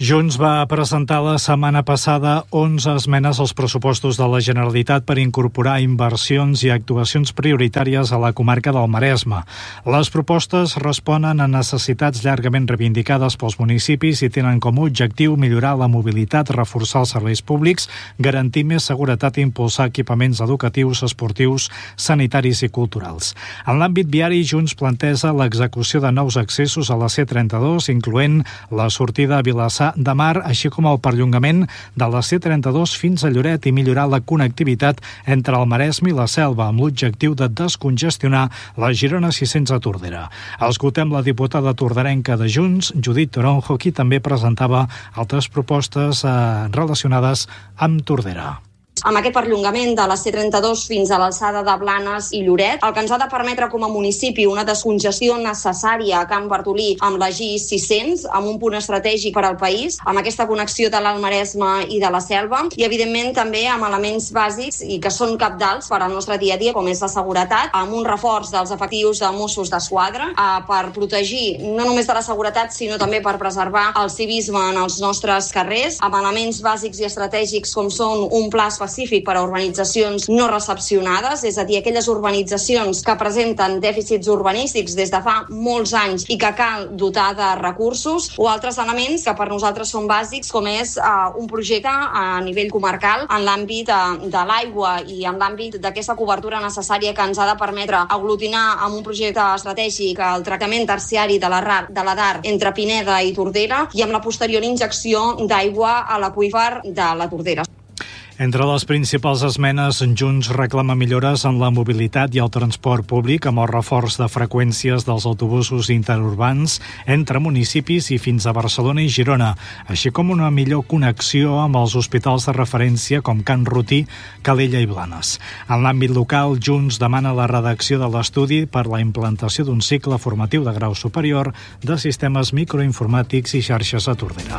Junts va presentar la setmana passada 11 esmenes als pressupostos de la Generalitat per incorporar inversions i actuacions prioritàries a la comarca del Maresme. Les propostes responen a necessitats llargament reivindicades pels municipis i tenen com a objectiu millorar la mobilitat, reforçar els serveis públics, garantir més seguretat i impulsar equipaments educatius, esportius, sanitaris i culturals. En l'àmbit viari, Junts planteja l'execució de nous accessos a la C32, incloent la sortida a Vilassar de Mar, així com el perllongament de la C32 fins a Lloret i millorar la connectivitat entre el Maresme i la Selva, amb l'objectiu de descongestionar la Girona 600 a Tordera. Escoltem la diputada torderenca de Junts, Judit Toronjo, qui també presentava altres propostes relacionades amb Tordera. Amb aquest perllongament de la C32 fins a l'alçada de Blanes i Lloret, el que ens ha de permetre com a municipi una descongestió necessària a Can Bartolí amb la G600, amb un punt estratègic per al país, amb aquesta connexió de l'Alt Maresme i de la Selva, i evidentment també amb elements bàsics i que són cabdals per al nostre dia a dia, com és la seguretat, amb un reforç dels efectius de Mossos d'Esquadra per protegir no només de la seguretat, sinó també per preservar el civisme en els nostres carrers, amb elements bàsics i estratègics com són un pla específic per a urbanitzacions no recepcionades, és a dir, aquelles urbanitzacions que presenten dèficits urbanístics des de fa molts anys i que cal dotar de recursos, o altres elements que per nosaltres són bàsics, com és un projecte a nivell comarcal en l'àmbit de l'aigua i en l'àmbit d'aquesta cobertura necessària que ens ha de permetre aglutinar amb un projecte estratègic el tractament terciari de l'Adar entre Pineda i Tordera i amb la posterior injecció d'aigua a l'aqüífer de la Tordera. Entre les principals esmenes, Junts reclama millores en la mobilitat i el transport públic amb el reforç de freqüències dels autobusos interurbans entre municipis i fins a Barcelona i Girona, així com una millor connexió amb els hospitals de referència com Can Rutí, Calella i Blanes. En l'àmbit local, Junts demana la redacció de l'estudi per la implantació d'un cicle formatiu de grau superior de sistemes microinformàtics i xarxes a Tordera.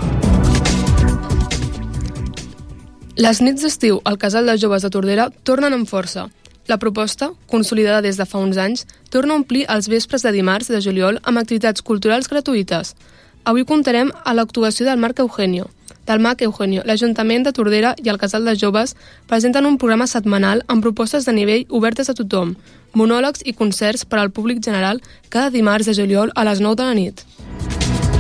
Les nits d'estiu al Casal de Joves de Tordera tornen amb força. La proposta, consolidada des de fa uns anys, torna a omplir els vespres de dimarts de juliol amb activitats culturals gratuïtes. Avui comptarem a l'actuació del MAC Eugenio. L'Ajuntament de Tordera i el Casal de Joves presenten un programa setmanal amb propostes de nivell obertes a tothom, monòlegs i concerts per al públic general cada dimarts de juliol a les 9 de la nit.